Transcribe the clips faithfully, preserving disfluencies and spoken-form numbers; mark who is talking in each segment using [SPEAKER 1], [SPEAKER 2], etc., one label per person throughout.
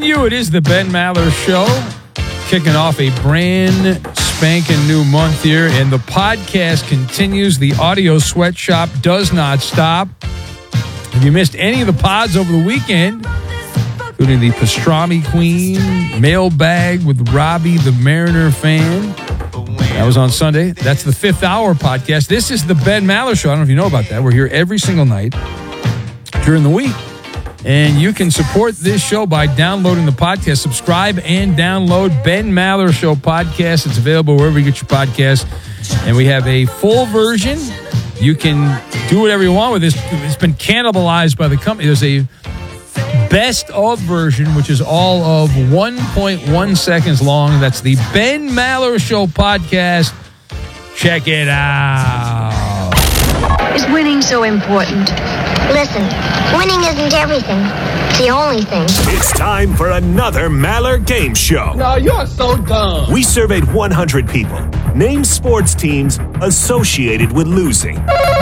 [SPEAKER 1] you. It is the Ben Maller Show, kicking off a brand spanking new month here, and the podcast continues. The audio sweatshop does not stop. If you missed any of the pods over the weekend, including the Pastrami Queen, Mailbag with Robbie, the Mariner fan, that was on Sunday. That's the fifth hour podcast. This is the Ben Maller Show. I don't know if you know about that. We're here every single night during the week. And you can support this show by downloading the podcast. Subscribe and download Ben Maller Show podcast. It's available wherever you get your podcast. And we have a full version. You can do whatever you want with this. It's been cannibalized by the company. There's a best of version, which is all of one point one seconds long. That's the Ben Maller Show podcast. Check it out.
[SPEAKER 2] Is winning so important?
[SPEAKER 3] Listen, winning isn't everything. It's the only thing.
[SPEAKER 4] It's time for another Maller Game Show.
[SPEAKER 5] No, you're so dumb.
[SPEAKER 4] We surveyed one hundred people. Name sports teams associated with losing.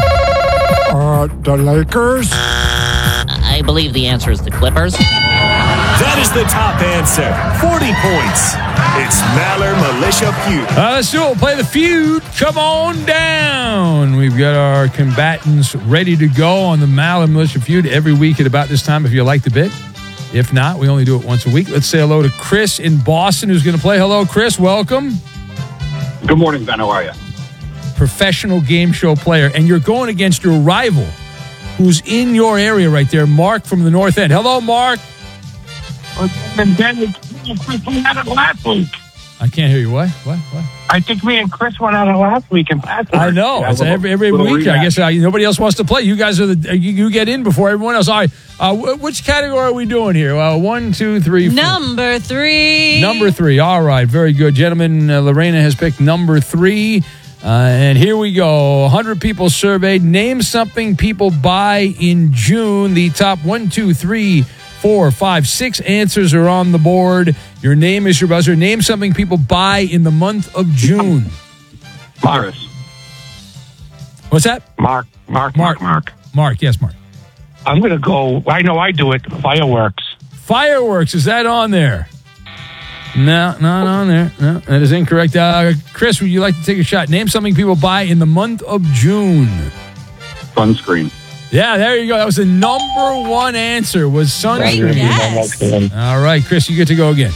[SPEAKER 6] Uh, the Lakers?
[SPEAKER 7] I believe the answer is the Clippers.
[SPEAKER 4] That is the top answer. forty points. It's Maller Militia Feud.
[SPEAKER 1] Uh, let's do it. We'll play the feud. Come on down. We've got our combatants ready to go on the Maller Militia Feud every week at about this time if you like the bit. If not, we only do it once a week. Let's say hello to Chris in Boston who's going to play. Hello, Chris. Welcome.
[SPEAKER 8] Good morning, Ben. How are you?
[SPEAKER 1] Professional game show player. And you're going against your rival who's in your area right there, Mark from the North End. Hello, Mark.
[SPEAKER 5] And Ben, Chris went at it last week.
[SPEAKER 1] I can't hear you. What? What? What?
[SPEAKER 5] I think me and Chris went at it last week in Plattsburgh.
[SPEAKER 1] I know.
[SPEAKER 8] Yeah,
[SPEAKER 1] It's
[SPEAKER 8] little,
[SPEAKER 1] every every week. I guess uh, nobody else wants to play. You guys are the you, you get in before everyone else. All right. Uh, w- which category are we doing here? Uh, one, two, three, four.
[SPEAKER 9] Number three.
[SPEAKER 1] Number three. All right. Very good, gentlemen. Uh, Lorena has picked number three. Uh, and here we go. one hundred people surveyed. Name something people buy in June. The top one, two, three, four, five, six answers are on the board. Your name is your buzzer. Name something people buy in the month of June.
[SPEAKER 8] Morris.
[SPEAKER 1] What's that?
[SPEAKER 5] Mark, Mark,
[SPEAKER 1] Mark.
[SPEAKER 5] Mark, Mark.
[SPEAKER 1] Mark. Yes, Mark.
[SPEAKER 5] I'm going to go, I know I do it, fireworks.
[SPEAKER 1] Fireworks. Is that on there? No, not on there. No, that is incorrect. Uh, Chris, would you like to take a shot? Name something people buy in the month of June.
[SPEAKER 8] Sunscreen.
[SPEAKER 1] Yeah, there you go. That was the number one answer, was sunscreen.
[SPEAKER 9] Great guess.
[SPEAKER 1] All right, Chris, you get to go again.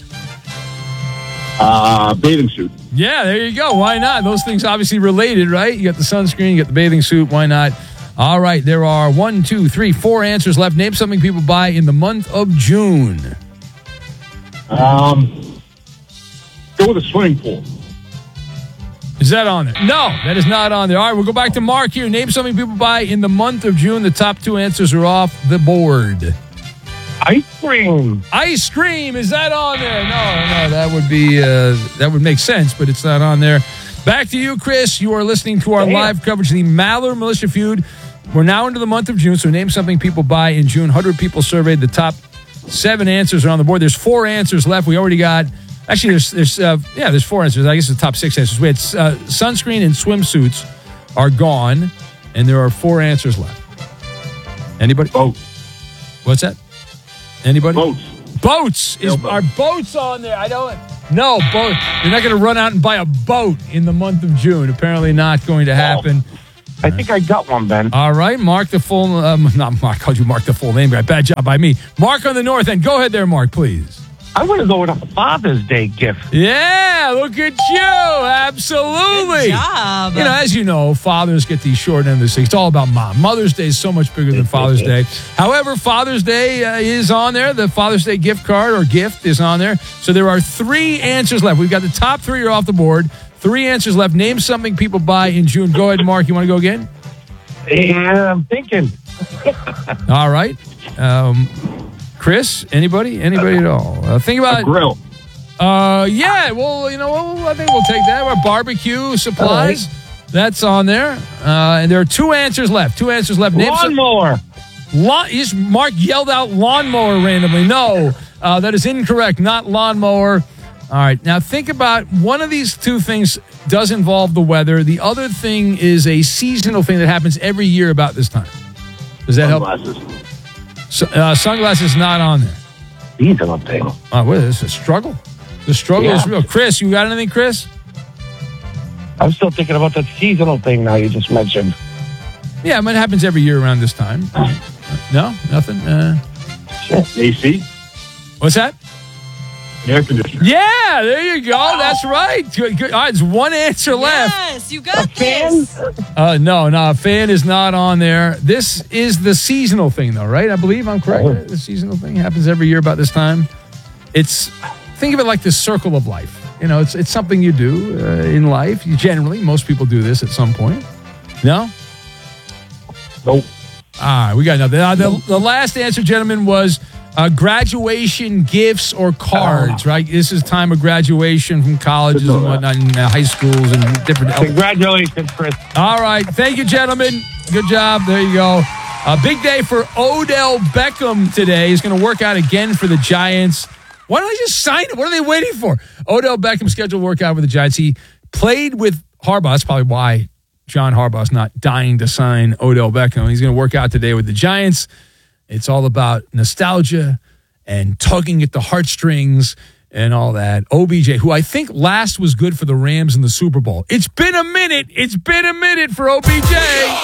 [SPEAKER 8] Uh, bathing suit.
[SPEAKER 1] Yeah, there you go. Why not? Those things obviously related, right? You got the sunscreen, you got the bathing suit. Why not? All right, there are one, two, three, four answers left. Name something people buy in the month of June.
[SPEAKER 8] Um, go with a swimming pool.
[SPEAKER 1] Is that on there? No, that is not on there. All right, we'll go back to Mark here. Name something people buy in the month of June. The top two answers are off the board.
[SPEAKER 5] Ice cream.
[SPEAKER 1] Ice cream, is that on there? No, no, that would be uh, that would make sense, but it's not on there. Back to you, Chris. You are listening to our
[SPEAKER 5] Damn.
[SPEAKER 1] live coverage of the Maller Militia Feud. We're now into the month of June, so name something people buy in June. one hundred people surveyed. The top seven answers are on the board. There's four answers left. We already got, actually, there's, there's uh, yeah, there's four answers. I guess the top six answers. We had uh, sunscreen and swimsuits are gone, and there are four answers left. Anybody?
[SPEAKER 8] Boats.
[SPEAKER 1] What's that? Anybody?
[SPEAKER 8] Boats.
[SPEAKER 1] Boats. Is
[SPEAKER 8] Sailboat.
[SPEAKER 1] are boats on there? I don't. No, boat. You're not going to run out and buy a boat in the month of June. Apparently not going to happen.
[SPEAKER 5] I think I got one, Ben.
[SPEAKER 1] All right, Mark the full, um, not Mark, I called you Mark the full name guy. Bad job by me. Mark on the north end. Go ahead there, Mark, please.
[SPEAKER 5] I'm going to go with a Father's Day gift.
[SPEAKER 1] Yeah, look at you. Absolutely.
[SPEAKER 9] Good job.
[SPEAKER 1] You know, as you know, fathers get the short end of the stick. It's all about mom. Mother's Day is so much bigger than Father's Day. However, Father's Day uh, is on there. The Father's Day gift card or gift is on there. So there are three answers left. We've got the top three are off the board. Three answers left. Name something people buy in June. Go ahead, Mark. You want to go again?
[SPEAKER 5] Yeah, I'm thinking.
[SPEAKER 1] All right. Um, Chris, anybody? Anybody at all? Uh, think about
[SPEAKER 8] A grill.
[SPEAKER 1] Uh, yeah, well, you know, well, I think we'll take that. Our barbecue supplies. That's on there. Uh, and there are two answers left. Two answers left. Name some-
[SPEAKER 5] Lawnmower.
[SPEAKER 1] Lawn, yes, Mark yelled out lawnmower randomly. No, uh, that is incorrect. Not lawnmower. All right. Now think about one of these two things does involve the weather. The other thing is a seasonal thing that happens every year about this time. Does that help?
[SPEAKER 8] Sunglasses.
[SPEAKER 1] So, uh, sunglasses not on there.
[SPEAKER 10] Seasonal thing.
[SPEAKER 1] Oh, what is this? A struggle? The struggle
[SPEAKER 10] Yeah.
[SPEAKER 1] is real. Chris, you got anything, Chris?
[SPEAKER 10] I'm still thinking about that seasonal thing now you just mentioned.
[SPEAKER 1] Yeah, I mean, it happens every year around this time. No? Nothing? Uh,
[SPEAKER 8] A C,
[SPEAKER 1] what's that?
[SPEAKER 8] air conditioner.
[SPEAKER 1] Yeah, there you go. That's right. Good, good. All right, there's one answer left.
[SPEAKER 9] Yes, you got this.
[SPEAKER 1] Uh, no, no, a fan is not on there. This is the seasonal thing, though, right? I believe I'm correct. The seasonal thing happens every year about this time. It's, think of it like the circle of life. You know, it's it's something you do uh, in life. You generally, most people do this at some point. No?
[SPEAKER 10] Nope.
[SPEAKER 1] All right, we got nothing. Uh, the, the last answer, gentlemen, was uh, graduation gifts or cards, right? This is time of graduation from colleges and whatnot, and uh, high schools and different.
[SPEAKER 10] Congratulations, Chris.
[SPEAKER 1] All right, thank you, gentlemen. Good job. There you go. A big day for Odell Beckham today. He's going to work out again for the Giants. Why don't they just sign it? What are they waiting for? Odell Beckham scheduled to work out with the Giants. He played with Harbaugh. That's probably why John Harbaugh's not dying to sign Odell Beckham. He's going to work out today with the Giants. It's all about nostalgia and tugging at the heartstrings and all that. O B J, who I think last was good for the Rams in the Super Bowl. It's been a minute. It's been a minute for O B J.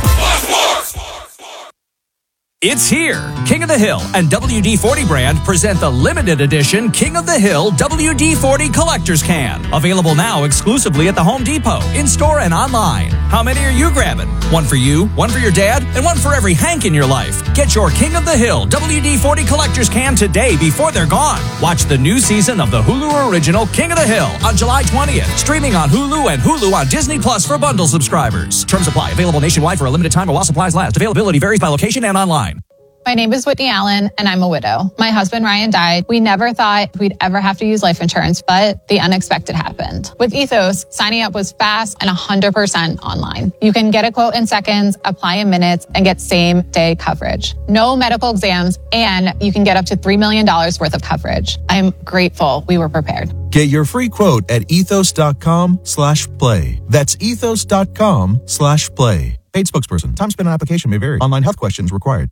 [SPEAKER 11] It's here. King of the Hill and W D forty brand present the limited edition King of the Hill W D forty Collector's Can. Available now exclusively at the Home Depot, in-store and online. How many are you grabbing? One for you, one for your dad, and one for every Hank in your life. Get your King of the Hill W D forty Collector's Can today before they're gone. Watch the new season of the Hulu original King of the Hill on July twentieth. Streaming on Hulu and Hulu on Disney Plus for bundle subscribers. Terms apply. Available nationwide for a limited time or while supplies last. Availability varies by location and online.
[SPEAKER 12] My name is Whitney Allen, and I'm a widow. My husband, Ryan, died. We never thought we'd ever have to use life insurance, but the unexpected happened. With Ethos, signing up was fast and one hundred percent online. You can get a quote in seconds, apply in minutes, and get same-day coverage. No medical exams, and you can get up to three million dollars worth of coverage. I'm grateful we were prepared.
[SPEAKER 13] Get your free quote at ethos.com slash play. That's ethos.com slash play. Paid spokesperson. Time spent on application may vary. Online health questions required.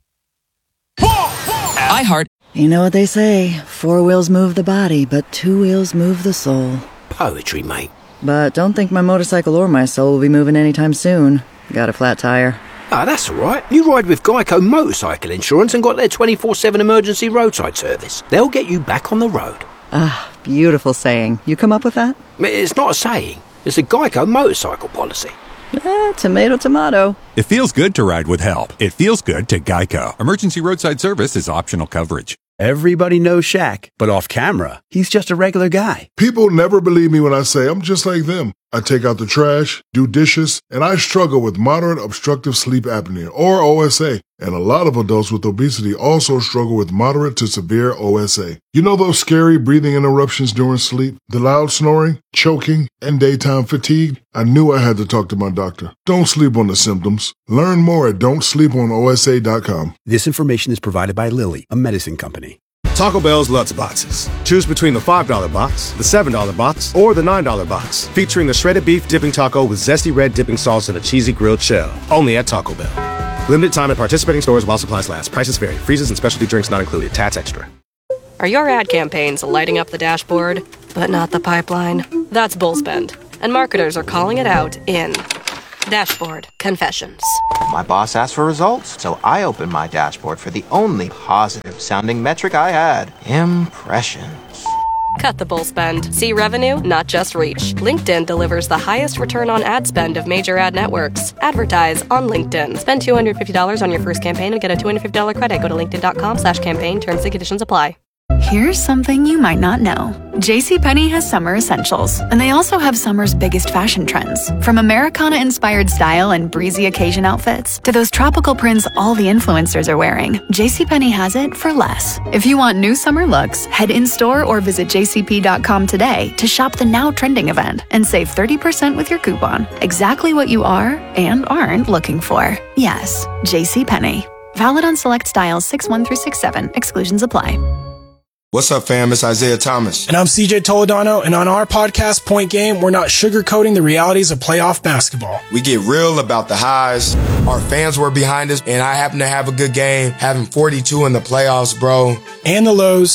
[SPEAKER 14] iHeart. You know what they say, four wheels move the body, but two wheels move the soul.
[SPEAKER 15] Poetry, mate.
[SPEAKER 14] But don't think my motorcycle or my soul will be moving anytime soon. Got a flat tire.
[SPEAKER 15] Ah, oh, that's all right. You ride with Geico Motorcycle Insurance and got their twenty-four seven emergency roadside service. They'll get you back on the road.
[SPEAKER 14] Ah, beautiful saying. You come up with that?
[SPEAKER 15] It's not a saying. It's a Geico motorcycle policy.
[SPEAKER 14] Eh, tomato, tomato.
[SPEAKER 16] It feels good to ride with help. It feels good to Geico. Emergency roadside service is optional coverage.
[SPEAKER 17] Everybody knows Shaq, but off camera, he's just a regular guy.
[SPEAKER 18] People never believe me when I say I'm just like them. I take out the trash, do dishes, and I struggle with moderate obstructive sleep apnea, or O S A. And a lot of adults with obesity also struggle with moderate to severe O S A. You know those scary breathing interruptions during sleep, the loud snoring, choking, and daytime fatigue? I knew I had to talk to my doctor. Don't sleep on the symptoms. Learn more at don't sleep on O S A dot com.
[SPEAKER 17] This information is provided by Lilly, a medicine company.
[SPEAKER 19] Taco Bell's Lutz Boxes. Choose between the five dollar box, the seven dollar box, or the nine dollar box, featuring the shredded beef dipping taco with zesty red dipping sauce and a cheesy grilled shell. Only at Taco Bell. Limited time at participating stores while supplies last. Prices vary. Freezes and specialty drinks not included. Tats extra.
[SPEAKER 20] Are your ad campaigns lighting up the dashboard, but not the pipeline? That's Bullspend, and marketers are calling it out in Dashboard Confessions.
[SPEAKER 21] My boss asked for results, so I opened my dashboard for the only positive-sounding metric I had, impressions.
[SPEAKER 20] Cut the bull spend. See revenue, not just reach. LinkedIn delivers the highest return on ad spend of major ad networks. Advertise on LinkedIn. Spend two hundred fifty dollars on your first campaign and get a two hundred fifty dollars credit. Go to linkedin.com slash campaign. Terms and conditions apply.
[SPEAKER 22] Here's something you might not know. JCPenney has summer essentials, and they also have summer's biggest fashion trends. From Americana-inspired style and breezy occasion outfits to those tropical prints all the influencers are wearing, JCPenney has it for less. If you want new summer looks, head in-store or visit j c p dot com today to shop the now trending event and save thirty percent with your coupon. Exactly what you are and aren't looking for. Yes, JCPenney. Valid on select styles six one through six seven. Exclusions apply.
[SPEAKER 23] What's up, fam? It's Isaiah Thomas.
[SPEAKER 24] And I'm C J Toledano, and on our podcast, Point Game, we're not sugarcoating the realities of playoff basketball.
[SPEAKER 23] We get real about the highs. Our fans were behind us, and I happened to have a good game, having forty-two in the playoffs, bro.
[SPEAKER 24] And the lows.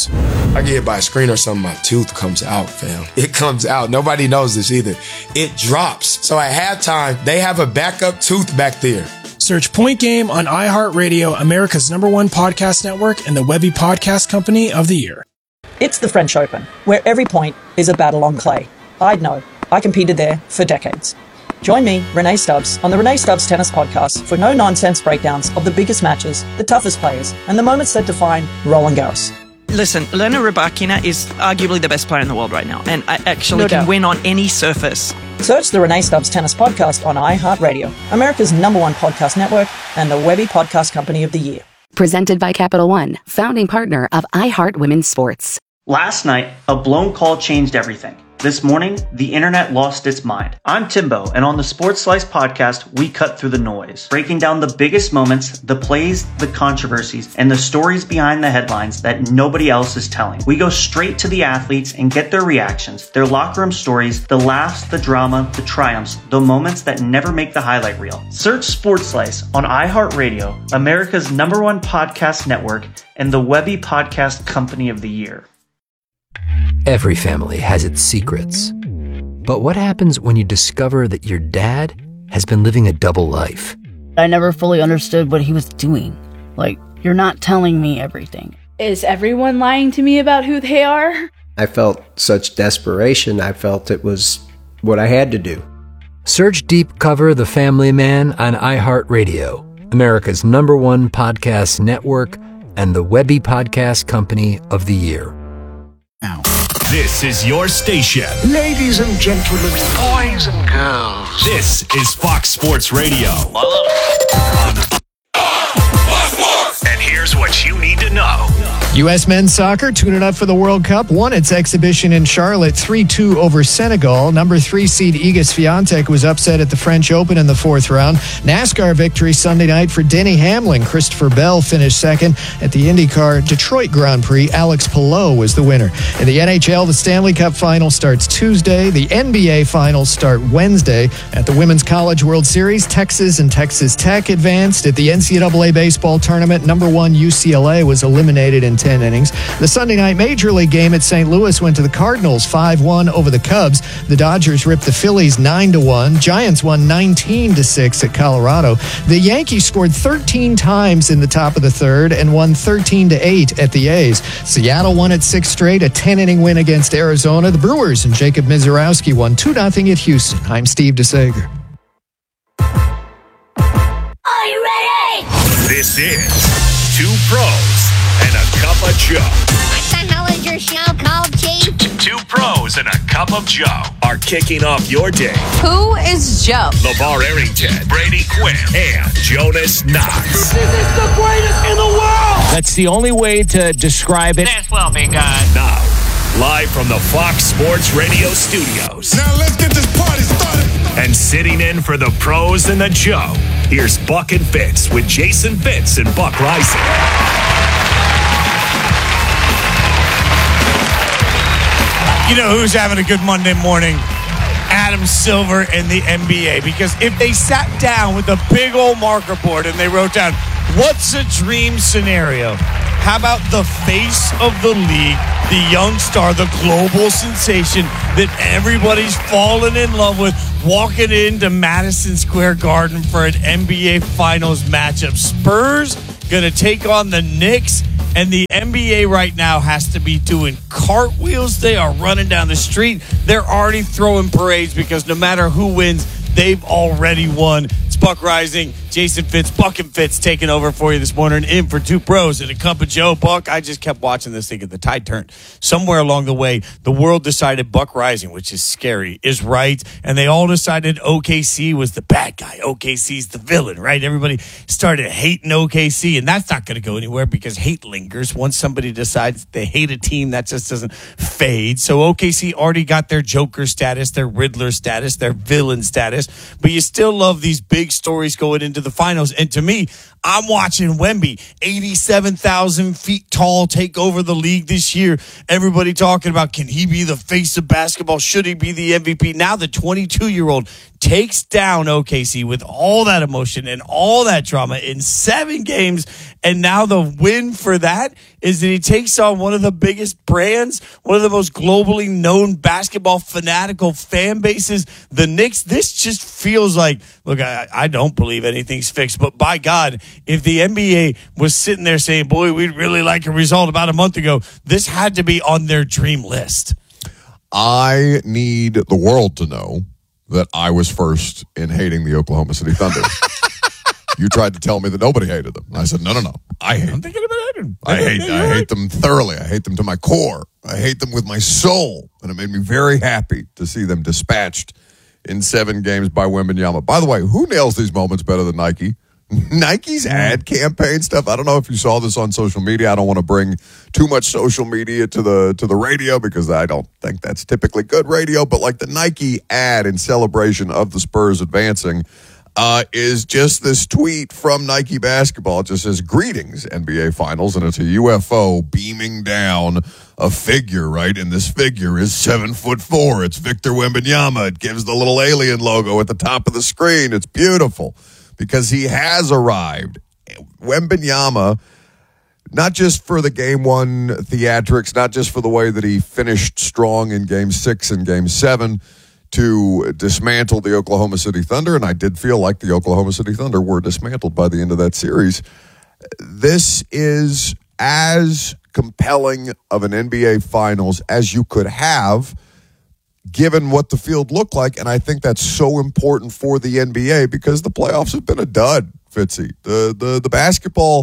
[SPEAKER 23] I get hit by a screen or something, my tooth comes out, fam. It comes out. Nobody knows this either. It drops. So at halftime, they have a backup tooth back there.
[SPEAKER 24] Search Point Game on iHeartRadio, America's number one podcast network, and the Webby Podcast Company of the Year.
[SPEAKER 2] It's the French Open, where every point is a battle on clay. I'd know. I competed there for decades. Join me, Renee Stubbs, on the Renee Stubbs Tennis Podcast for no-nonsense breakdowns of the biggest matches, the toughest players, and the moments that define Roland Garros.
[SPEAKER 3] Listen, Elena Rybakina is arguably the best player in the world right now, and I actually
[SPEAKER 2] No
[SPEAKER 3] can
[SPEAKER 2] doubt.
[SPEAKER 3] win on any surface.
[SPEAKER 2] Search the Renee Stubbs Tennis Podcast on iHeartRadio, America's number one podcast network, and the Webby Podcast Company of the Year.
[SPEAKER 6] Presented by Capital One, founding partner of iHeart Women's Sports.
[SPEAKER 7] Last night, a blown call changed everything. This morning, the internet lost its mind. I'm Timbo, and on the Sports Slice podcast, we cut through the noise, breaking down the biggest moments, the plays, the controversies, and the stories behind the headlines that nobody else is telling. We go straight to the athletes and get their reactions, their locker room stories, the laughs, the drama, the triumphs, the moments that never make the highlight reel. Search Sports Slice on iHeartRadio, America's number one podcast network, and the Webby Podcast Company of the Year.
[SPEAKER 25] Every family has its secrets. But what happens when you discover that your dad has been living a double life?
[SPEAKER 26] I never fully understood what he was doing. Like, you're not telling me everything.
[SPEAKER 27] Is everyone lying to me about who they are?
[SPEAKER 28] I felt such desperation. I felt it was what I had to do.
[SPEAKER 25] Search Deep Cover The Family Man on iHeartRadio, America's number one podcast network, and the Webby Podcast Company of the Year.
[SPEAKER 4] This is your station.
[SPEAKER 29] Ladies and gentlemen, boys and girls.
[SPEAKER 4] This is Fox Sports Radio. And here's what you need to know.
[SPEAKER 30] U S men's soccer tuning up for the World Cup won its exhibition in Charlotte three two over Senegal. Number three seed Iga Swiatek was upset at the French Open in the fourth round. NASCAR victory Sunday night for Denny Hamlin. Christopher Bell finished second at the IndyCar Detroit Grand Prix. Alex Palou was the winner. In the N H L, the Stanley Cup Final starts Tuesday. The N B A Finals start Wednesday. At the Women's College World Series, Texas and Texas Tech advanced. At the N C double A baseball tournament, number one U C L A was eliminated in ten innings. The Sunday night Major League game at Saint Louis went to the Cardinals five one over the Cubs. The Dodgers ripped the Phillies nine to one. Giants won nineteen to six at Colorado. The Yankees scored thirteen times in the top of the third and won thirteen to eight at the A's. Seattle won at six straight, a ten-inning win against Arizona. The Brewers and Jacob Mizorowski won two nothing at Houston. I'm Steve DeSager.
[SPEAKER 4] Are you ready? This is Two Pros and a Cup of Joe.
[SPEAKER 31] What the hell is your show called, Chief?
[SPEAKER 4] Two Pros and a Cup of Joe are kicking off your day.
[SPEAKER 9] Who is Joe?
[SPEAKER 4] LeVar Arrington, Brady Quinn, and Jonas Knox.
[SPEAKER 9] This is the greatest in the world!
[SPEAKER 32] That's the only way to describe it.
[SPEAKER 9] This will be good.
[SPEAKER 4] Now, live from the Fox Sports Radio studios.
[SPEAKER 29] Now let's get this party started.
[SPEAKER 4] And sitting in for the Pros and the Joe, here's Buck and Fitz with Jason Fitz and Buck Rising.
[SPEAKER 33] You know who's having a good Monday morning? Adam Silver and the N B A. Because if they sat down with a big old marker board and they wrote down, what's a dream scenario? How about the face of the league, the young star, the global sensation that everybody's fallen in love with, walking into Madison Square Garden for an N B A Finals matchup? Spurs going to take on the Knicks. And the N B A right now has to be doing cartwheels. They are running down the street. They're already throwing parades because no matter who wins, they've already won. It's Buck Rising, Jason Fitz, Buck and Fitz taking over for you this morning. In for Two Pros and a Cup of Joe. Buck, I just kept watching this thing at the tide turned. Somewhere along the way, the world decided Buck Rising, which is scary, is right. And they all decided O K C was the bad guy. O K C's the villain, right? Everybody started hating O K C, and that's not going to go anywhere because hate lingers. Once somebody decides they hate a team, that just doesn't fade. So O K C already got their Joker status, their Riddler status, their villain status, but you still love these big stories going into the finals. And to me, I'm watching Wemby, eighty-seven thousand feet tall, take over the league this year. Everybody talking about, can he be the face of basketball? Should he be the M V P? Now the twenty-two-year-old takes down O K C with all that emotion and all that drama in seven games. And now the win for that is that he takes on one of the biggest brands, one of the most globally known basketball fanatical fan bases, the Knicks. This just feels like, look, I, I don't believe anything's fixed, but by God, if the N B A was sitting there saying, boy, we'd really like a result about a month ago, this had to be on their dream list.
[SPEAKER 1] I need the world to know that I was first in hating the Oklahoma City Thunder. You tried to tell me that nobody hated them. And I said, no, no, no. I hate
[SPEAKER 33] I'm thinking about hating.
[SPEAKER 1] I hate I hate them thoroughly. I hate them to my core. I hate them with my soul. And it made me very happy to see them dispatched in seven games by Wembanyama. By the way, who nails these moments better than Nike? Nike's ad campaign stuff. I don't know if you saw this on social media. I don't want to bring too much social media to the to the radio because I don't think that's typically good radio. But like the Nike ad in celebration of the Spurs advancing uh, is just this tweet from Nike Basketball. It just says, greetings, N B A Finals. And it's a U F O beaming down a figure, right? And this figure is seven foot four. It's Victor Wembanyama. It gives the little alien logo at the top of the screen. It's beautiful. Because he has arrived. Wembanyama, not just for the game one theatrics, not just for the way that he finished strong in game six and game seven to dismantle the Oklahoma City Thunder, and I did feel like the Oklahoma City Thunder were dismantled by the end of that series. This is as compelling of an N B A Finals as you could have, given what the field looked like, and I think that's so important for the N B A because the playoffs have been a dud, Fitzy. The the the basketball,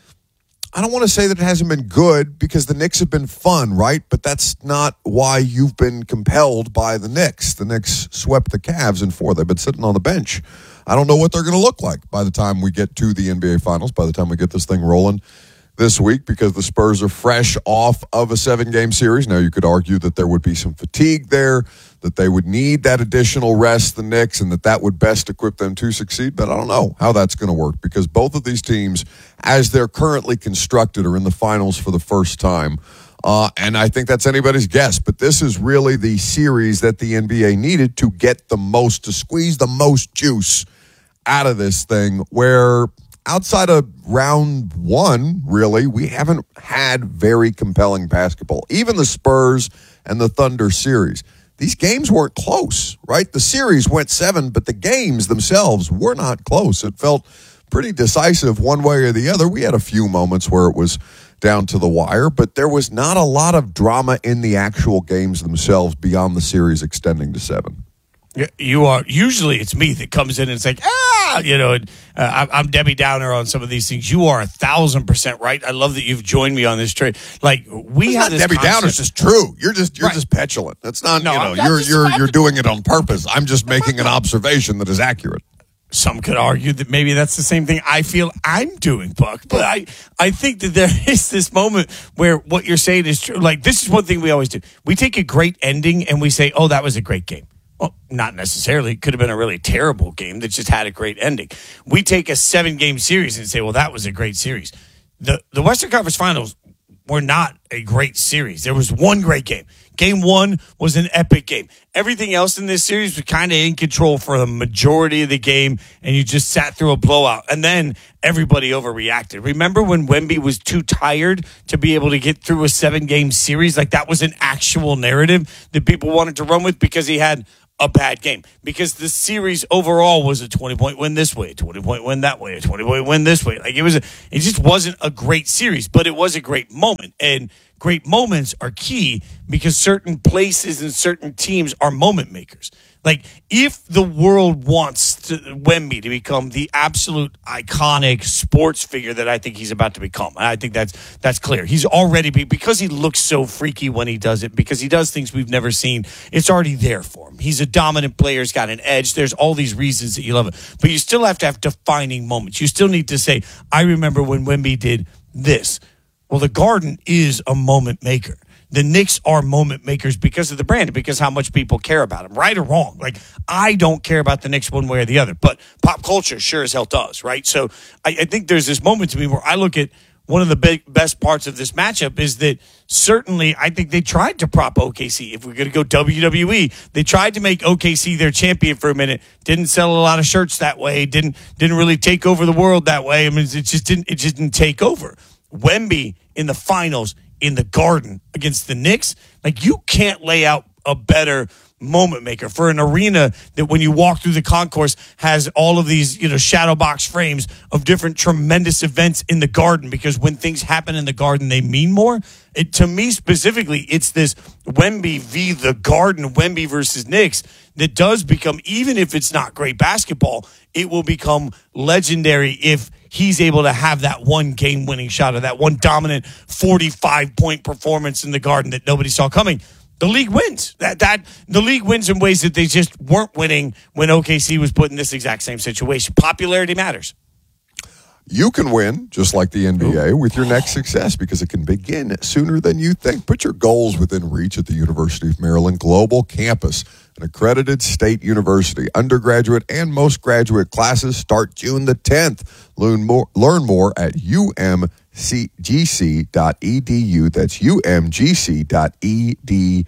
[SPEAKER 1] I don't want to say that it hasn't been good because the Knicks have been fun, right? But that's not why you've been compelled by the Knicks. The Knicks swept the Cavs in four. They've been sitting on the bench. I don't know what they're going to look like by the time we get to the N B A Finals, by the time we get this thing rolling this week, because the Spurs are fresh off of a seven-game series. Now, you could argue that there would be some fatigue there, that they would need that additional rest, the Knicks, and that that would best equip them to succeed. But I don't know how that's going to work because both of these teams, as they're currently constructed, are in the finals for the first time. Uh, and I think that's anybody's guess. But this is really the series that the N B A needed to get the most, to squeeze the most juice out of this thing, where outside of round one, really, we haven't had very compelling basketball. Even the Spurs and the Thunder series, these games weren't close, right? The series went seven, but the games themselves were not close. It felt pretty decisive one way or the other. We had a few moments where it was down to the wire, but there was not a lot of drama in the actual games themselves beyond the series extending to seven.
[SPEAKER 33] You are usually it's me that comes in and it's like, ah, you know, uh, I'm Debbie Downer on some of these things. You are a thousand percent right. I love that you've joined me on this trade. Like we
[SPEAKER 1] have
[SPEAKER 33] this
[SPEAKER 1] Debbie
[SPEAKER 33] concept.
[SPEAKER 1] Downer's just true. You're just you're right. just petulant. That's not
[SPEAKER 33] no,
[SPEAKER 1] you know
[SPEAKER 33] I'm,
[SPEAKER 1] you're
[SPEAKER 33] I'm just,
[SPEAKER 1] you're
[SPEAKER 33] I'm
[SPEAKER 1] you're doing it on purpose. I'm just making an observation that is accurate.
[SPEAKER 33] Some could argue that maybe that's the same thing I feel I'm doing, Buck. But I, I think that there is this moment where what you're saying is true. Like, this is one thing we always do. We take a great ending and we say, oh, that was a great game. Well, not necessarily. It could have been a really terrible game that just had a great ending. We take a seven-game series and say, well, that was a great series. The the Western Conference Finals were not a great series. There was one great game. Game one was an epic game. Everything else in this series was kind of in control for the majority of the game, and you just sat through a blowout. And then everybody overreacted. Remember when Wemby was too tired to be able to get through a seven-game series? Like, that was an actual narrative that people wanted to run with because he had a bad game, because the series overall was a twenty-point win this way, a twenty-point win that way, a twenty-point win this way. Like, it was, a, it just wasn't a great series, but it was a great moment. And great moments are key because certain places and certain teams are moment makers. Like, if the world wants to, Wemby to become the absolute iconic sports figure that I think he's about to become, and I think that's that's clear. He's already, be, because he looks so freaky when he does it, because he does things we've never seen, it's already there for him. He's a dominant player. He's got an edge. There's all these reasons that you love it. But you still have to have defining moments. You still need to say, I remember when Wemby did this. Well, the Garden is a moment maker. the Knicks are moment makers because of the brand, because how much people care about them, right or wrong. Like, I don't care about the Knicks one way or the other, but pop culture sure as hell does, right? So I, I think there's this moment to me where I look at one of the big, best parts of this matchup is that certainly I think they tried to prop O K C. If we're going to go W W E, they tried to make O K C their champion for a minute. Didn't sell a lot of shirts that way. Didn't didn't really take over the world that way. I mean, it just didn't it just didn't take over. Wemby in the finals in the Garden against the Knicks, like, you can't lay out a better moment maker for an arena that when you walk through the concourse has all of these, you know, shadow box frames of different tremendous events in the Garden, because when things happen in the Garden, they mean more. It, to me specifically, it's this Wemby v. the Garden, Wemby versus Knicks, that does become, even if it's not great basketball, it will become legendary if he's able to have that one game-winning shot or that one dominant forty-five point performance in the Garden that nobody saw coming. The league wins. That that the league wins in ways that they just weren't winning when O K C was put in this exact same situation. Popularity matters.
[SPEAKER 1] You can win, just like the N B A, with your next success, because it can begin sooner than you think. Put your goals within reach at the University of Maryland Global Campus, an accredited state university. Undergraduate and most graduate classes start June the tenth. Learn more, learn more at U M G C dot E D U. That's U M G C dot E D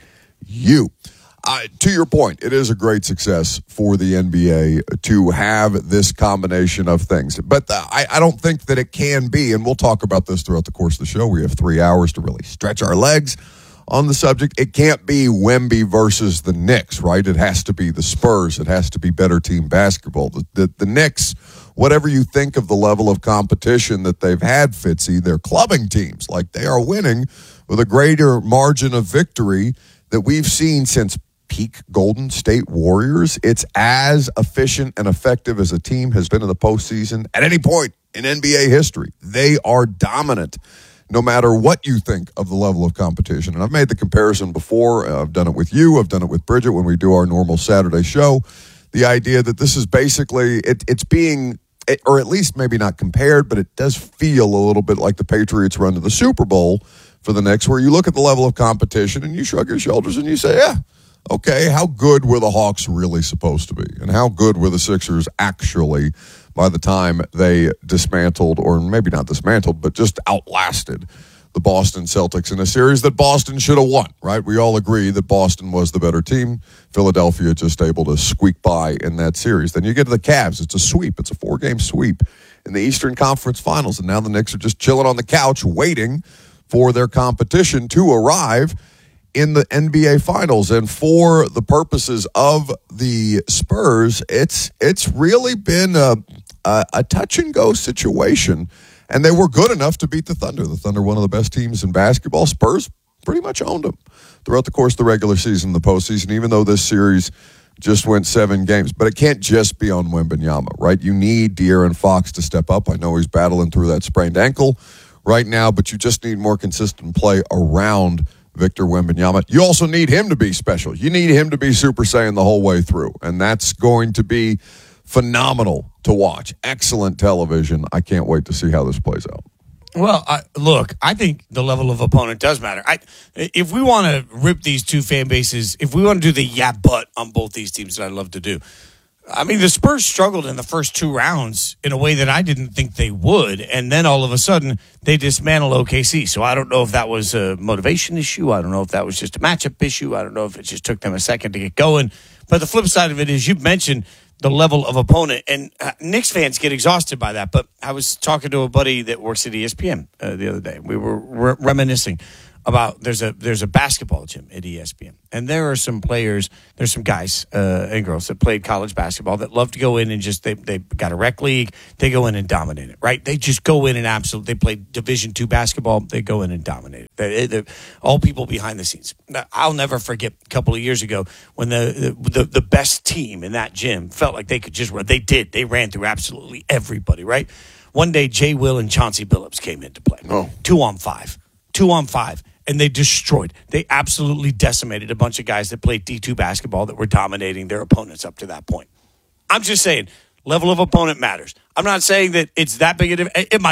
[SPEAKER 1] U. Uh, to your point, it is a great success for the N B A to have this combination of things. But uh, I, I don't think that it can be, and we'll talk about this throughout the course of the show. We have three hours to really stretch our legs on the subject. It can't be Wemby versus the Knicks, right? It has to be the Spurs. It has to be better team basketball. The, the, the Knicks, whatever you think of the level of competition that they've had, Fitzy, they're clubbing teams. Like, they are winning with a greater margin of victory that we've seen since peak Golden State Warriors. It's as efficient and effective as a team has been in the postseason at any point in N B A history. They are dominant, no matter what you think of the level of competition. And I've made the comparison before. Uh, I've done it with you. I've done it with Bridget when we do our normal Saturday show. The idea that this is basically, it, it's being, or at least maybe not compared, but it does feel a little bit like the Patriots run to the Super Bowl for the Knicks, where you look at the level of competition and you shrug your shoulders and you say, yeah, okay, how good were the Hawks really supposed to be? And how good were the Sixers actually by the time they dismantled, or maybe not dismantled, but just outlasted the Boston Celtics in a series that Boston should have won, right? We all agree that Boston was the better team. Philadelphia just able to squeak by in that series. Then you get to the Cavs. It's a sweep. It's a four-game sweep in the Eastern Conference Finals. And now the Knicks are just chilling on the couch waiting for their competition to arrive in the N B A Finals. And for the purposes of the Spurs, it's it's really been a, a, a touch-and-go situation. And they were good enough to beat the Thunder. The Thunder, one of the best teams in basketball. Spurs pretty much owned them throughout the course of the regular season, the postseason, even though this series just went seven games. But it can't just be on Wembanyama, right? You need De'Aaron Fox to step up. I know he's battling through that sprained ankle right now, but you just need more consistent play around Victor Wembanyama. You also need him to be special. You need him to be Super Saiyan the whole way through, and that's going to be phenomenal to watch. Excellent television. I can't wait to see how this plays out.
[SPEAKER 33] Well, I, look, I think the level of opponent does matter. I, if we want to rip these two fan bases, if we want to do the yeah but on both these teams that I love to do, I mean, the Spurs struggled in the first two rounds in a way that I didn't think they would, and then all of a sudden they dismantled O K C. So I don't know if that was a motivation issue. I don't know if that was just a matchup issue. I don't know if it just took them a second to get going. But the flip side of it is, you mentioned the level of opponent, and uh, Knicks fans get exhausted by that. But I was talking to a buddy that works at E S P N uh, the other day. We were re- reminiscing about there's a there's a basketball gym at E S P N, and there are some players, there's some guys uh, and girls that played college basketball that love to go in and just they they got a rec league, they go in and dominate it, right? They just go in and absolutely they play Division two basketball, they go in and dominate it. They, they, all people behind the scenes. I'll never forget a couple of years ago when the, the the best team in that gym felt like they could just run. They did. They ran through absolutely everybody, right? One day, Jay Will and Chauncey Billups came into play.
[SPEAKER 1] Oh.
[SPEAKER 33] Two on five. Two on five. And they destroyed. They absolutely decimated a bunch of guys that played D two basketball that were dominating their opponents up to that point. I'm just saying, level of opponent matters. I'm not saying that it's that big of a, it might be.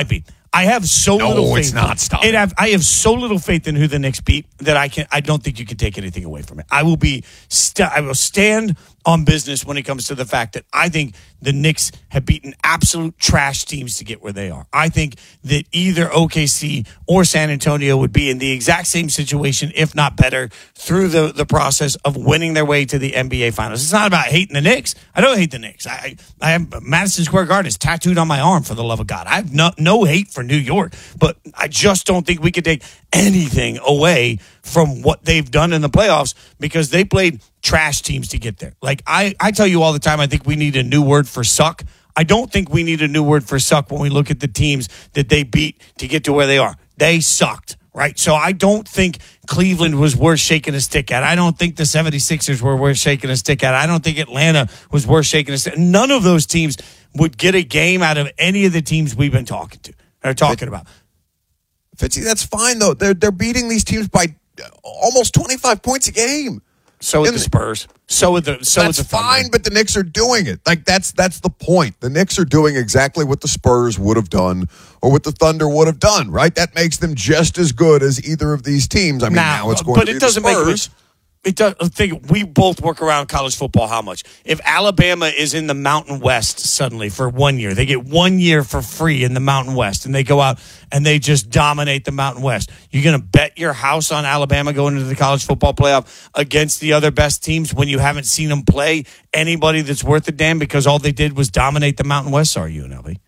[SPEAKER 33] I have so
[SPEAKER 1] no,
[SPEAKER 33] little faith.
[SPEAKER 1] it's not. Stop
[SPEAKER 33] it have, I have so little faith in who the Knicks beat that I can. I don't think you can take anything away from it. I will be. St- I will stand on business when it comes to the fact that I think the Knicks have beaten absolute trash teams to get where they are. I think that either O K C or San Antonio would be in the exact same situation, if not better, through the, the process of winning their way to the N B A Finals. It's not about hating the Knicks. I don't hate the Knicks. I I have Madison Square Garden is tattooed on my arm, for the love of God. I have no, no hate for New York, but I just don't think we could take anything away from what they've done in the playoffs because they played trash teams to get there. Like I, I tell you all the time, I think we need a new word for suck. I don't think we need a new word for suck when we look at the teams that they beat to get to where they are. They sucked, right? So I don't think Cleveland was worth shaking a stick at. I don't think the seventy-sixers were worth shaking a stick at. I don't think Atlanta was worth shaking a stick. None of those teams would get a game out of any of the teams we've been talking to or talking about.
[SPEAKER 1] Fitzy, that's fine, though. They're, they're beating these teams by almost twenty-five points a game.
[SPEAKER 33] So with the Spurs. So with the so
[SPEAKER 1] that's
[SPEAKER 33] with the
[SPEAKER 1] fine, but the Knicks are doing it. Like that's that's the point. The Knicks are doing exactly what the Spurs would have done or what the Thunder would have done, right? That makes them just as good as either of these teams. I mean, now, now it's going
[SPEAKER 33] but
[SPEAKER 1] to
[SPEAKER 33] it
[SPEAKER 1] be
[SPEAKER 33] doesn't
[SPEAKER 1] the Spurs.
[SPEAKER 33] Make me, it does. Think we both work around college football. How much? If Alabama is in the Mountain West suddenly for one year, they get one year for free in the Mountain West, and they go out and they just dominate the Mountain West. You're going to bet your house on Alabama going into the college football playoff against the other best teams when you haven't seen them play anybody that's worth a damn because all they did was dominate the Mountain West. Are you, N L B?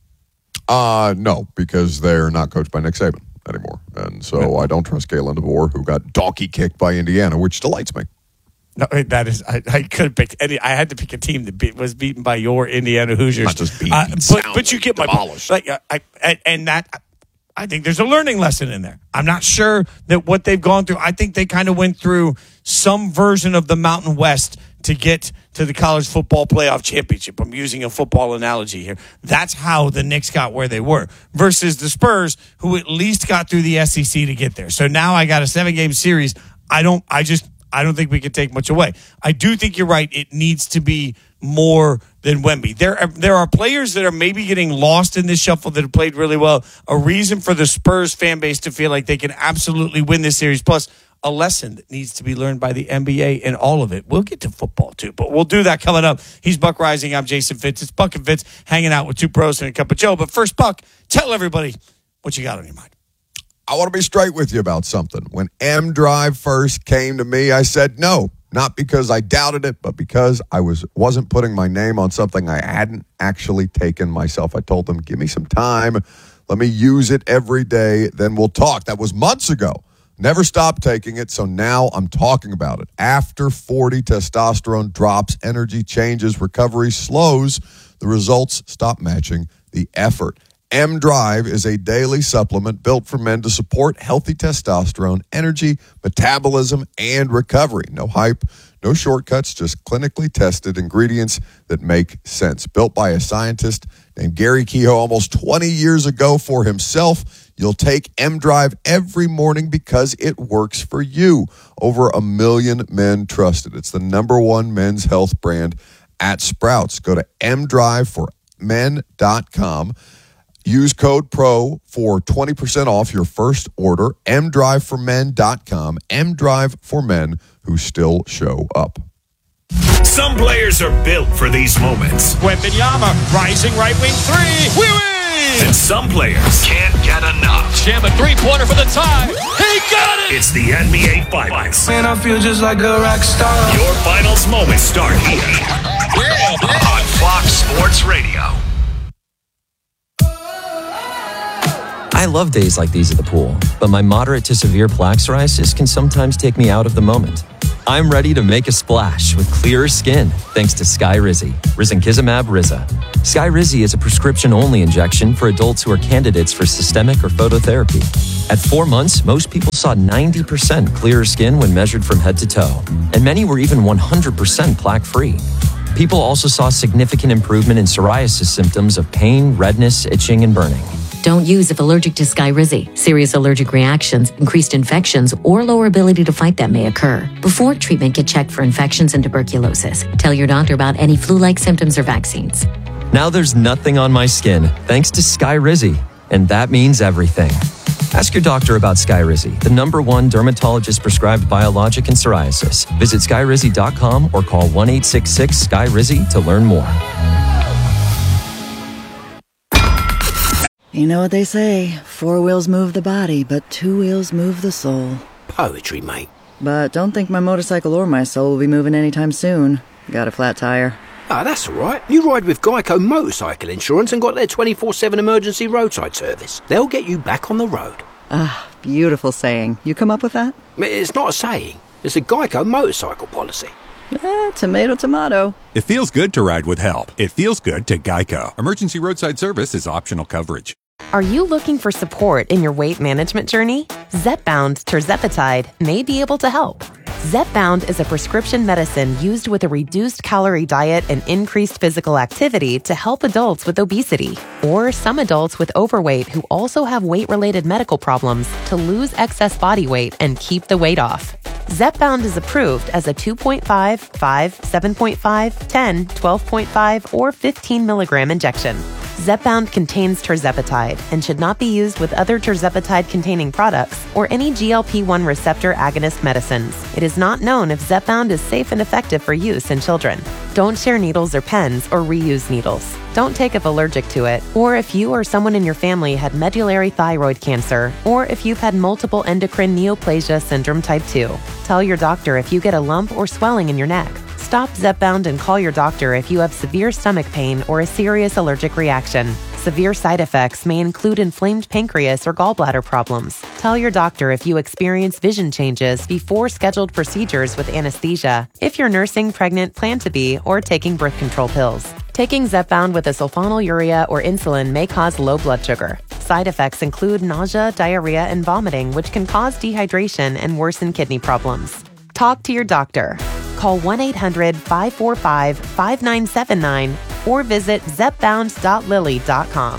[SPEAKER 1] Uh, no, because they're not coached by Nick Saban anymore. And so I don't trust Kalen DeBoer, who got donkey kicked by Indiana, which delights me.
[SPEAKER 33] No, that is, I, I could have picked any, I had to pick a team that be, was beaten by your Indiana Hoosiers.
[SPEAKER 1] Not just beaten,
[SPEAKER 33] uh, but, but you get
[SPEAKER 1] demolished.
[SPEAKER 33] my point. Like, I, and that, I think there's a learning lesson in there. I'm not sure that what they've gone through, I think they kind of went through some version of the Mountain West to get to the college football playoff championship. I'm using a football analogy here. That's how the Knicks got where they were versus the Spurs, who at least got through the S E C to get there. So now I got a seven game series. I don't, I just, I don't think we could take much away. I do think you're right. It needs to be more than Wemby. There are, there are players that are maybe getting lost in this shuffle that have played really well. A reason for the Spurs fan base to feel like they can absolutely win this series. Plus, a lesson that needs to be learned by the N B A and all of it. We'll get to football, too, but we'll do that coming up. He's Buck Rising. I'm Jason Fitz. It's Buck and Fitz hanging out with two pros and a cup of Joe. But first, Buck, tell everybody what you got on your mind.
[SPEAKER 1] I want to be straight with you about something. When M Drive first came to me, I said no, not because I doubted it, but because I was, wasn't putting my name on something I hadn't actually taken myself. I told them, give me some time. Let me use it every day. Then we'll talk. That was months ago. Never stopped taking it, so now I'm talking about it. After forty, testosterone drops, energy changes, recovery slows. The results stop matching the effort. M Drive is a daily supplement built for men to support healthy testosterone, energy, metabolism, and recovery. No hype, no shortcuts, just clinically tested ingredients that make sense. Built by a scientist named Gary Kehoe almost twenty years ago for himself. You'll take M Drive every morning because it works for you. Over a million men trust it. It's the number one men's health brand at Sprouts. Go to m drive for men dot com. Use code PRO for twenty percent off your first order. m drive for men dot com. M-Drive for men who still show up.
[SPEAKER 4] Some players are built for these moments.
[SPEAKER 33] Wembanyama, rising right wing three. We win!
[SPEAKER 4] And some players can't get enough.
[SPEAKER 33] Jam a three-pointer for the tie. He got it!
[SPEAKER 4] It's the N B A Finals.
[SPEAKER 5] Man, I feel just like a rock star.
[SPEAKER 4] Your finals moments start here on Fox Sports Radio.
[SPEAKER 8] I love days like these at the pool, but my moderate to severe plaque psoriasis can sometimes take me out of the moment. I'm ready to make a splash with clearer skin thanks to Skyrizi, risankizumab Riza. Skyrizi is a prescription-only injection for adults who are candidates for systemic or phototherapy. At four months, most people saw ninety percent clearer skin when measured from head to toe, and many were even one hundred percent plaque-free. People also saw significant improvement in psoriasis symptoms of pain, redness, itching, and burning.
[SPEAKER 10] Don't use if allergic to Skyrizi. Serious allergic reactions, increased infections, or lower ability to fight them may occur. Before treatment, get checked for infections and tuberculosis. Tell your doctor about any flu-like symptoms or vaccines.
[SPEAKER 8] Now there's nothing on my skin thanks to Skyrizi. and that means everything. Ask your doctor about Skyrizi, the number one dermatologist-prescribed biologic in psoriasis. Visit skyrizi dot com or call one eight six six S K Y R I Z I to learn more.
[SPEAKER 11] You know what they say, four wheels move the body, but two wheels move the soul.
[SPEAKER 12] Poetry, mate.
[SPEAKER 11] But don't think my motorcycle or my soul will be moving anytime soon. Got a flat tire.
[SPEAKER 12] Ah, that's all right. You ride with Geico Motorcycle Insurance and got their twenty-four seven emergency roadside service. They'll get you back on the road.
[SPEAKER 11] Ah, beautiful saying. You come up with that?
[SPEAKER 12] It's not a saying. It's a Geico motorcycle policy.
[SPEAKER 11] Eh, tomato, tomato.
[SPEAKER 13] It feels good to ride with help. It feels good to Geico. Emergency roadside service is optional coverage.
[SPEAKER 14] Are you looking for support in your weight management journey? Zepbound tirzepatide may be able to help. Zepbound is a prescription medicine used with a reduced calorie diet and increased physical activity to help adults with obesity or some adults with overweight who also have weight-related medical problems to lose excess body weight and keep the weight off. Zepbound is approved as a two point five, five, seven point five, ten, twelve point five, or fifteen milligram injection. Zepbound contains tirzepatide and should not be used with other tirzepatide-containing products or any G L P one receptor agonist medicines. It is not known if Zepbound is safe and effective for use in children. Don't share needles or pens or reuse needles. Don't take if allergic to it, or if you or someone in your family had medullary thyroid cancer, or if you've had multiple endocrine neoplasia syndrome type two. Tell your doctor if you get a lump or swelling in your neck. Stop Zepbound and call your doctor if you have severe stomach pain or a serious allergic reaction. Severe side effects may include inflamed pancreas or gallbladder problems. Tell your doctor if you experience vision changes before scheduled procedures with anesthesia, if you're nursing, pregnant, plan to be, or taking birth control pills. Taking Zepbound with a sulfonylurea or insulin may cause low blood sugar. Side effects include nausea, diarrhea, and vomiting, which can cause dehydration and worsen kidney problems. Talk to your doctor. Call one eight hundred, five four five, five nine seven nine or visit zepbound dot lilly dot com.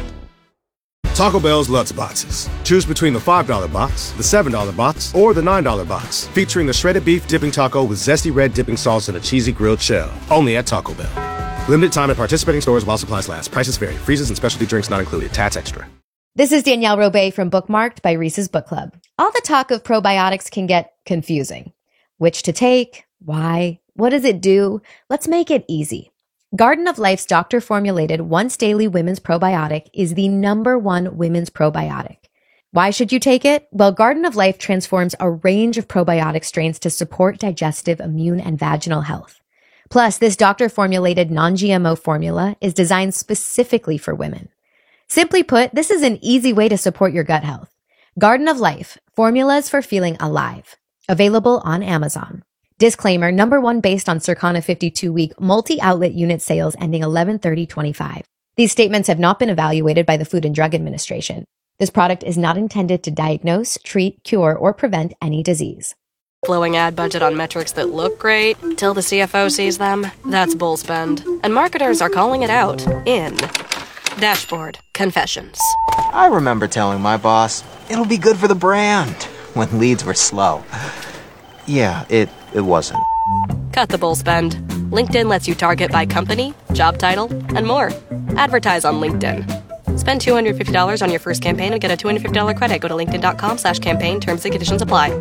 [SPEAKER 15] Taco Bell's Lutz Boxes. Choose between the five dollar box, the seven dollar box, or the nine dollar box, featuring the shredded beef dipping taco with zesty red dipping sauce and a cheesy grilled shell. Only at Taco Bell. Limited time at participating stores while supplies last. Prices vary. Freezes and specialty drinks not included. Tats extra.
[SPEAKER 16] This is Danielle Robay from Bookmarked by Reese's Book Club. All the talk of probiotics can get confusing. Which to take? Why? What does it do? Let's make it easy. Garden of Life's doctor-formulated once-daily women's probiotic is the number one women's probiotic. Why should you take it? Well, Garden of Life transforms a range of probiotic strains to support digestive, immune, and vaginal health. Plus, this doctor-formulated non-G M O formula is designed specifically for women. Simply put, this is an easy way to support your gut health. Garden of Life, formulas for feeling alive. Available on Amazon. Disclaimer, number one based on Circana fifty-two week multi-outlet unit sales ending eleven thirty twenty-five. These statements have not been evaluated by the Food and Drug Administration. This product is not intended to diagnose, treat, cure, or prevent any disease.
[SPEAKER 17] Blowing ad budget on metrics that look great till the C F O sees them, that's bull spend. And marketers are calling it out in Dashboard Confessions.
[SPEAKER 18] I remember telling my boss, it'll be good for the brand, when leads were slow. Yeah, it, it wasn't.
[SPEAKER 17] Cut the bull spend. LinkedIn lets you target by company, job title, and more. Advertise on LinkedIn. Spend two hundred fifty dollars on your first campaign and get a two hundred fifty dollars credit. Go to linkedin.com slash campaign. Terms and conditions apply.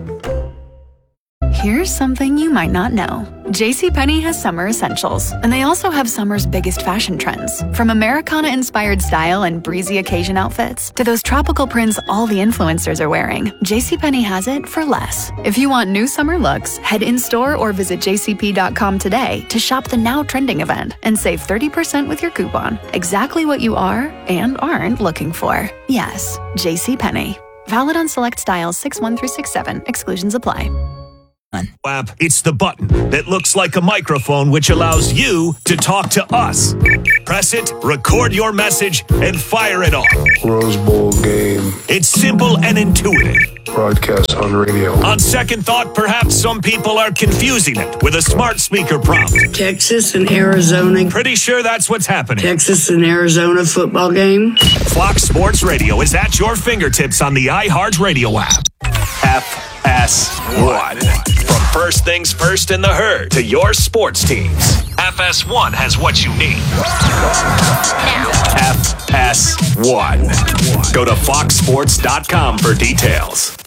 [SPEAKER 19] Here's something you might not know. JCPenney has summer essentials, and they also have summer's biggest fashion trends. From Americana-inspired style and breezy occasion outfits to those tropical prints all the influencers are wearing, JCPenney has it for less. If you want new summer looks, head in-store or visit j c p dot com today to shop the now trending event and save thirty percent with your coupon. Exactly what you are and aren't looking for. Yes, JCPenney. Valid on select styles six one through six seven. Exclusions apply.
[SPEAKER 4] App, it's the button that looks like a microphone which allows you to talk to us. Press it, record your message, and fire it off.
[SPEAKER 29] Rose Bowl game.
[SPEAKER 4] It's simple and intuitive.
[SPEAKER 29] Broadcast on radio.
[SPEAKER 4] On second thought, perhaps some people are confusing it with a smart speaker prompt.
[SPEAKER 20] Texas and Arizona.
[SPEAKER 4] Pretty sure that's what's happening.
[SPEAKER 20] Texas and Arizona football game.
[SPEAKER 4] Fox Sports Radio is at your fingertips on the iHeart Radio app. F S one. From first things first in the herd to your sports teams. F S one has what you need. F S one. Go to fox sports dot com for details.